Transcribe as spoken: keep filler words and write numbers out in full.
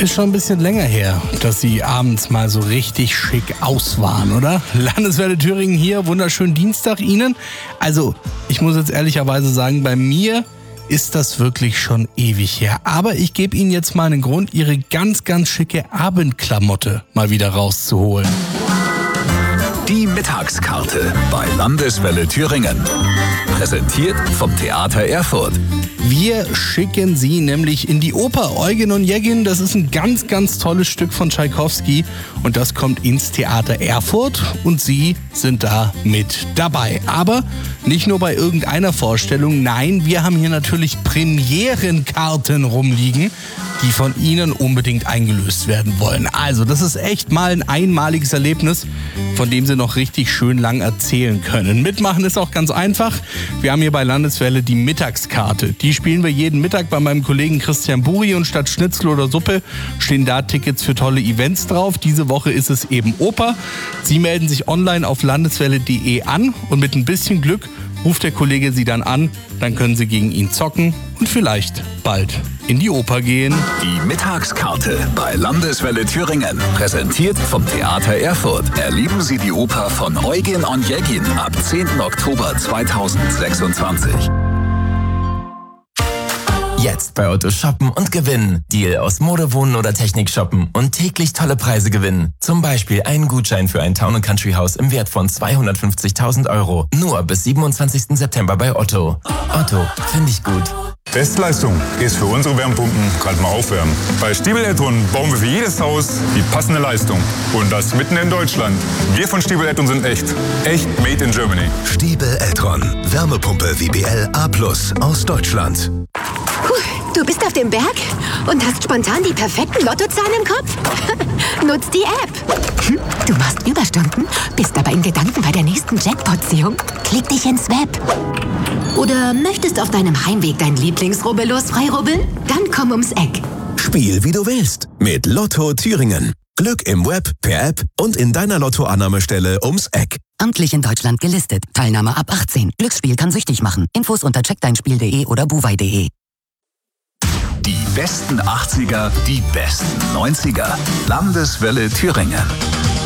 Ist schon ein bisschen länger her, dass Sie abends mal so richtig schick aus waren, oder? Landeswelle Thüringen hier, wunderschönen Dienstag Ihnen. Also, ich muss jetzt ehrlicherweise sagen, bei mir ist das wirklich schon ewig her. Aber ich gebe Ihnen jetzt mal einen Grund, Ihre ganz, ganz schicke Abendklamotte mal wieder rauszuholen. Die Mittagskarte bei Landeswelle Thüringen. Präsentiert vom Theater Erfurt. Wir schicken Sie nämlich in die Oper Eugen und Onegin. Das ist ein ganz, ganz tolles Stück von Tschaikowski und das kommt ins Theater Erfurt und Sie sind da mit dabei. Aber nicht nur bei irgendeiner Vorstellung, nein, wir haben hier natürlich Premierenkarten rumliegen, die von Ihnen unbedingt eingelöst werden wollen. Also das ist echt mal ein einmaliges Erlebnis, von dem Sie noch richtig schön lang erzählen können. Mitmachen ist auch ganz einfach. Wir haben hier bei Landeswelle die Mittagskarte. Die spielen wir jeden Mittag bei meinem Kollegen Christian Buri und statt Schnitzel oder Suppe stehen da Tickets für tolle Events drauf. Diese Woche ist es eben Oper. Sie melden sich online auf landeswelle punkt de an und mit ein bisschen Glück ruft der Kollege Sie dann an. Dann können Sie gegen ihn zocken und vielleicht bald in die Oper gehen. Die Mittagskarte bei Landeswelle Thüringen. Präsentiert vom Theater Erfurt. Erleben Sie die Oper von Eugen und Onegin ab zehnten Oktober zweitausendsechsundzwanzig. Jetzt bei Otto shoppen und gewinnen. Deal aus Mode, Wohnen oder Technik shoppen und täglich tolle Preise gewinnen. Zum Beispiel einen Gutschein für ein Town- und Country-Haus im Wert von zweihundertfünfzigtausend Euro. Nur bis siebenundzwanzigsten September bei Otto. Otto, finde ich gut. Bestleistung ist für unsere Wärmepumpen gerade mal aufwärmen. Bei Stiebel Eltron bauen wir für jedes Haus die passende Leistung. Und das mitten in Deutschland. Wir von Stiebel Eltron sind echt. Echt made in Germany. Stiebel Eltron. Wärmepumpe W B L A plus aus Deutschland. Puh, du bist auf dem Berg und hast spontan die perfekten Lottozahlen im Kopf? Nutz die App. Hm, du machst Überstunden, bist aber in Gedanken bei der nächsten Jackpot-Ziehung. Klick dich ins Web. Oder möchtest auf deinem Heimweg dein Lieblingsrubbellos freirubbeln? Dann komm ums Eck. Spiel wie du willst mit Lotto Thüringen. Glück im Web, per App und in deiner Lottoannahmestelle ums Eck. Amtlich in Deutschland gelistet. Teilnahme ab achtzehn. Glücksspiel kann süchtig machen. Infos unter check dein spiel punkt de oder buwei punkt de. Die besten achtziger, die besten neunziger. Landeswelle Thüringen.